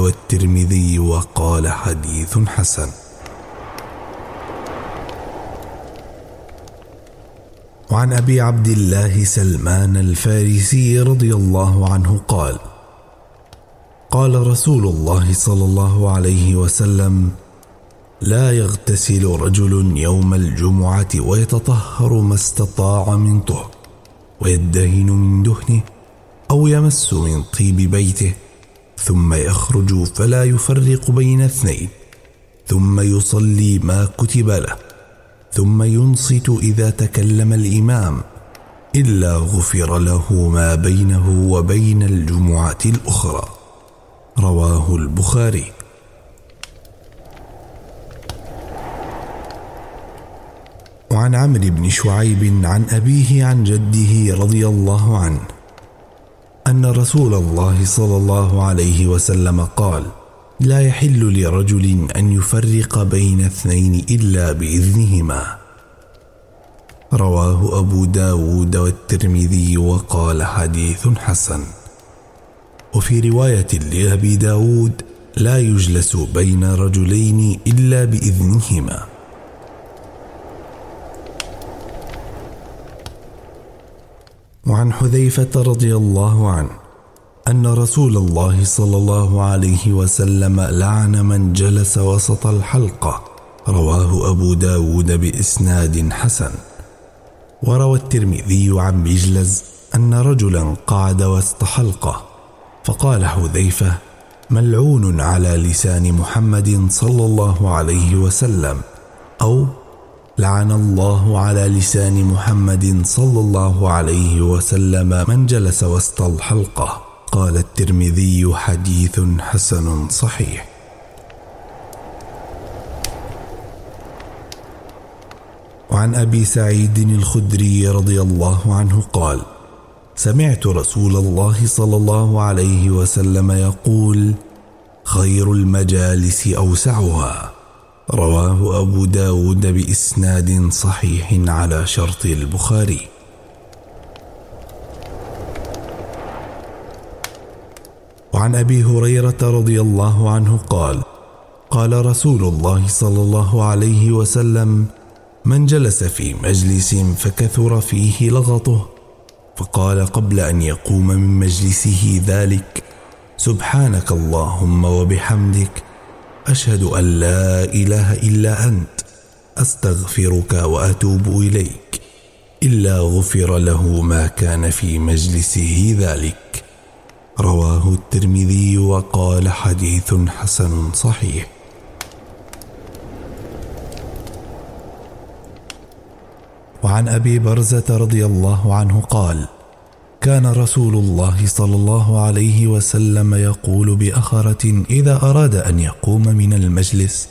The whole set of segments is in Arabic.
والترمذي وقال حديث حسن. وعن أبي عبد الله سلمان الفارسي رضي الله عنه قال: قال رسول الله صلى الله عليه وسلم: لا يغتسل رجل يوم الجمعة ويتطهر ما استطاع من طهر، ويدهن من دهنه أو يمس من طيب بيته، ثم يخرج فلا يفرق بين اثنين، ثم يصلي ما كتب له، ثم ينصت إذا تكلم الإمام، إلا غفر له ما بينه وبين الجمعة الأخرى. رواه البخاري. وعن عمرو بن شعيب عن أبيه عن جده رضي الله عنه أن رسول الله صلى الله عليه وسلم قال: لا يحل لرجل أن يفرق بين اثنين إلا بإذنهما. رواه أبو داود والترمذي وقال حديث حسن. وفي رواية لأبي داود: لا يجلس بين رجلين إلا بإذنهما. وعن حذيفة رضي الله عنه أن رسول الله صلى الله عليه وسلم لعن من جلس وسط الحلقة. رواه أبو داود بإسناد حسن. وروى الترمذي عن بجلز أن رجلا قعد وسط حلقة، فقال حذيفة: ملعون على لسان محمد صلى الله عليه وسلم، أو لعن الله على لسان محمد صلى الله عليه وسلم من جلس وسط الحلقة. قال الترمذي: حديث حسن صحيح. وعن أبي سعيد الخدري رضي الله عنه قال: سمعت رسول الله صلى الله عليه وسلم يقول: خير المجالس أوسعها. رواه أبو داود بإسناد صحيح على شرط البخاري. وعن أبي هريرة رضي الله عنه قال: قال رسول الله صلى الله عليه وسلم: من جلس في مجلس فكثر فيه لغطه، فقال قبل أن يقوم من مجلسه ذلك: سبحانك اللهم وبحمدك، أشهد أن لا إله إلا أنت، أستغفرك وأتوب إليك، إلا غفر له ما كان في مجلسه ذلك. رواه الترمذي وقال حديث حسن صحيح. وعن أبي برزة رضي الله عنه قال: كان رسول الله صلى الله عليه وسلم يقول بأخرة إذا أراد أن يقوم من المجلس: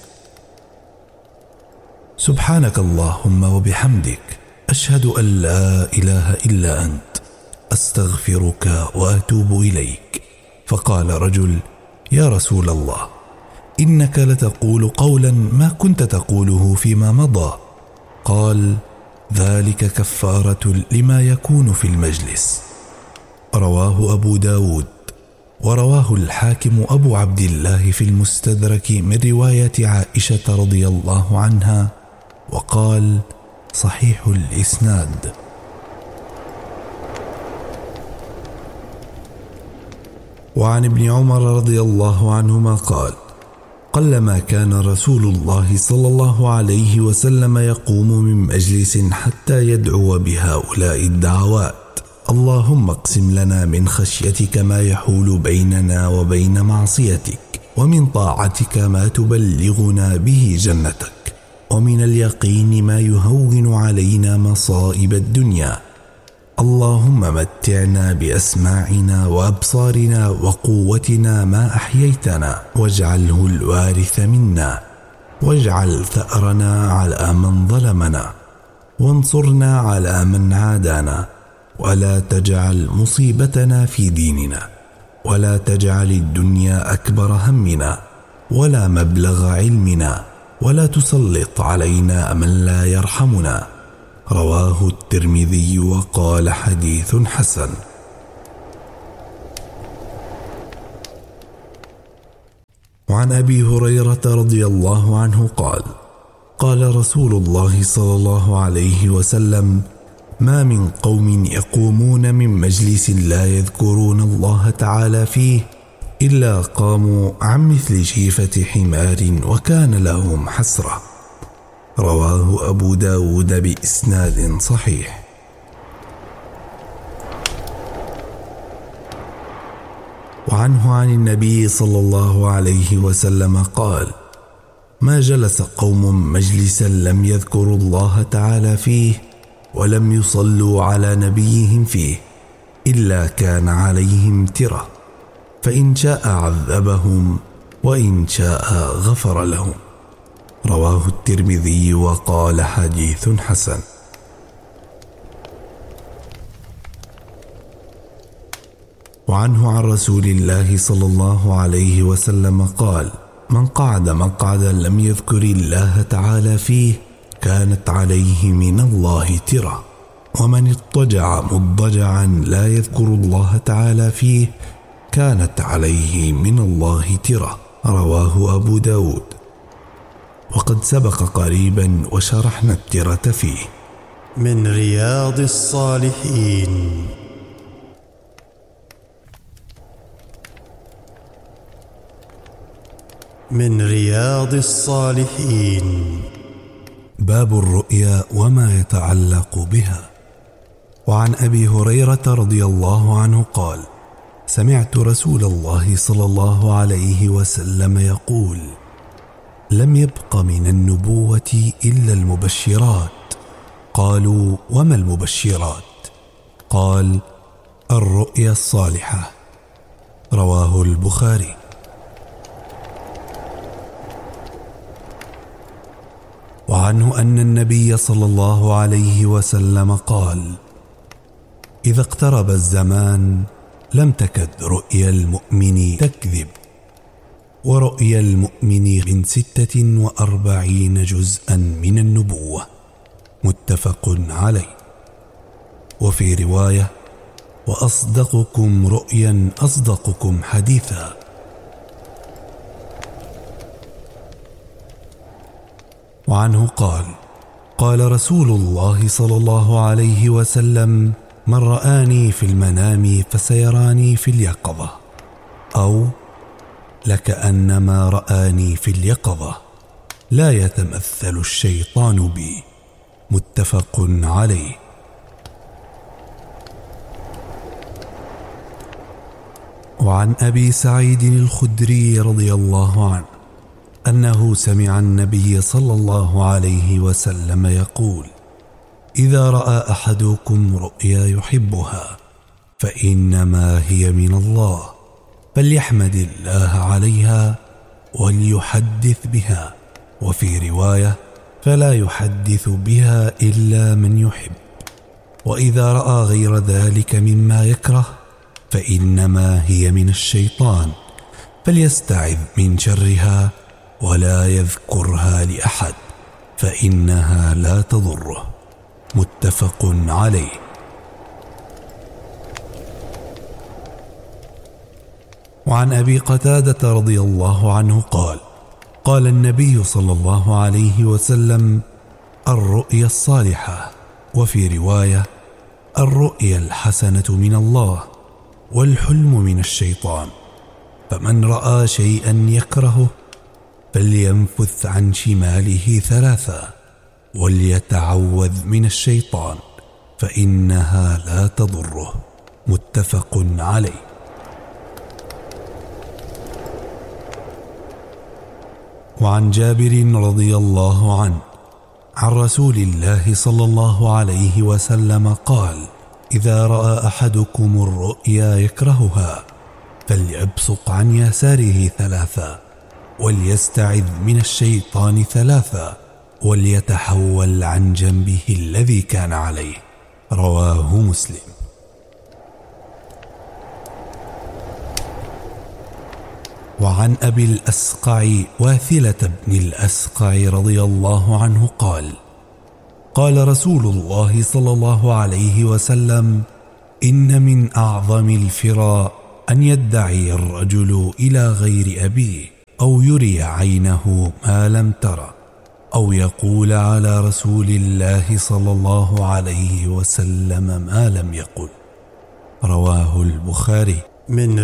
سبحانك اللهم وبحمدك، أشهد أن لا إله إلا أنت، أستغفرك وأتوب إليك. فقال رجل: يا رسول الله، إنك لتقول قولا ما كنت تقوله فيما مضى. قال: ذلك كفارة لما يكون في المجلس. رواه أبو داود. ورواه الحاكم أبو عبد الله في المستدرك من رواية عائشة رضي الله عنها، وقال: صحيح الإسناد. وعن ابن عمر رضي الله عنهما قال: قلما كان رسول الله صلى الله عليه وسلم يقوم من مجلس حتى يدعو بهؤلاء الدعوات: اللهم اقسم لنا من خشيتك ما يحول بيننا وبين معصيتك، ومن طاعتك ما تبلغنا به جنتك، ومن اليقين ما يهون علينا مصائب الدنيا. اللهم متعنا بأسماعنا وأبصارنا وقوتنا ما أحييتنا، واجعله الوارث منا، واجعل ثأرنا على من ظلمنا، وانصرنا على من عادانا، ولا تجعل مصيبتنا في ديننا، ولا تجعل الدنيا أكبر همنا ولا مبلغ علمنا، ولا تسلط علينا من لا يرحمنا. رواه الترمذي وقال حديث حسن. وعن أبي هريرة رضي الله عنه قال: قال رسول الله صلى الله عليه وسلم: ما من قوم يقومون من مجلس لا يذكرون الله تعالى فيه إلا قاموا عن مثل جيفة حمار وكان لهم حسرة. رواه أبو داود بإسناد صحيح. وعنه عن النبي صلى الله عليه وسلم قال: ما جلس قوم مجلسا لم يذكروا الله تعالى فيه ولم يصلوا على نبيهم فيه إلا كان عليهم ترة، فإن شاء عذبهم وإن شاء غفر لهم. رواه الترمذي وقال: حديث حسن. وعنه عن رسول الله صلى الله عليه وسلم قال: من قعد مقعدا لم يذكر الله تعالى فيه كانت عليه من الله ترة، ومن اضطجع مضجعا لا يذكر الله تعالى فيه كانت عليه من الله ترة. رواه أبو داود. وقد سبق قريبا وشرحنا الترة فيه. من رياض الصالحين. من رياض الصالحين. باب الرؤيا وما يتعلق بها. وعن أبي هريرة رضي الله عنه قال: سمعت رسول الله صلى الله عليه وسلم يقول: لم يبق من النبوة إلا المبشرات. قالوا: وما المبشرات؟ قال: الرؤيا الصالحة. رواه البخاري. وعنه أن النبي صلى الله عليه وسلم قال: إذا اقترب الزمان لم تكد رؤيا المؤمن تكذب، ورؤيا المؤمن من 46 جزءا من النبوة. متفق عليه. وفي رواية: وأصدقكم رؤيا أصدقكم حديثا. وعنه قال: قال رسول الله صلى الله عليه وسلم: من رآني في المنام فسيراني في اليقظة، أو لكأنما رآني في اليقظة، لا يتمثل الشيطان بي. متفق عليه. وعن أبي سعيد الخدري رضي الله عنه أنه سمع النبي صلى الله عليه وسلم يقول: إذا رأى أحدكم رؤيا يحبها فإنما هي من الله، فليحمد الله عليها وليحدث بها. وفي رواية: فلا يحدث بها إلا من يحب. وإذا رأى غير ذلك مما يكره فإنما هي من الشيطان، فليستعذ من شرها ولا يذكرها لأحد فإنها لا تضره. متفق عليه. وعن أبي قتادة رضي الله عنه قال: قال النبي صلى الله عليه وسلم: الرؤيا الصالحة. وفي رواية: الرؤيا الحسنة من الله، والحلم من الشيطان. فمن رأى شيئا يكرهه فلينفث عن شماله 3 وليتعوذ من الشيطان فإنها لا تضره. متفق عليه. وعن جابر رضي الله عنه عن رسول الله صلى الله عليه وسلم قال: إذا رأى أحدكم الرؤيا يكرهها فليبصق عن يساره 3 وليستعذ من الشيطان 3 وليتحول عن جنبه الذي كان عليه. رواه مسلم. وعن أبي الأسقع واثلة بن الأسقع رضي الله عنه قال: قال رسول الله صلى الله عليه وسلم: إن من أعظم الفرى أن يدعي الرجل إلى غير أبيه أو يري عينه ما لم ترى، أو يقول على رسول الله صلى الله عليه وسلم ما لم يقل. رواه البخاري. من